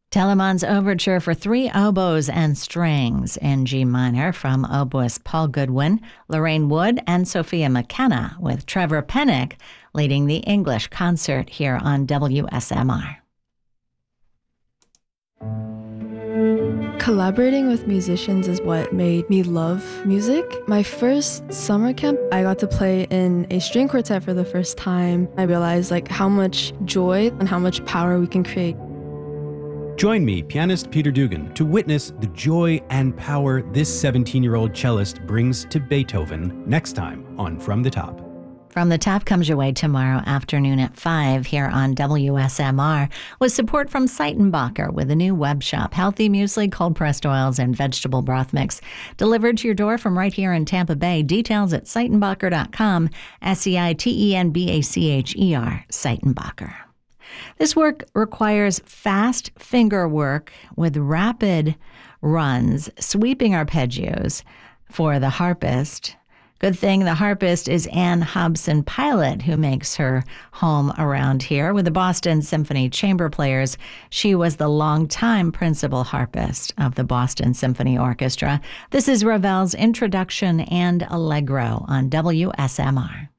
Telemann's overture for 3 oboes and strings in G minor from oboist Paul Goodwin, Lorraine Wood, and Sophia McKenna, with Trevor Pennick leading the English concert here on WSMR. Collaborating with musicians is what made me love music. My first summer camp, I got to play in a string quartet for the first time. I realized how much joy and how much power we can create. Join me, pianist Peter Dugan, to witness the joy and power this 17-year-old cellist brings to Beethoven next time on From the Top. From the Top comes your way tomorrow afternoon at 5 here on WSMR with support from Seitenbacher with a new web shop, healthy muesli, cold-pressed oils, and vegetable broth mix delivered to your door from right here in Tampa Bay. Details at Seitenbacher.com, Seitenbacher, Seitenbacher. This work requires fast finger work with rapid runs, sweeping arpeggios for the harpist. Good thing the harpist is Ann Hobson Pilot, who makes her home around here with the Boston Symphony Chamber Players. She was the longtime principal harpist of the Boston Symphony Orchestra. This is Ravel's Introduction and Allegro on WSMR.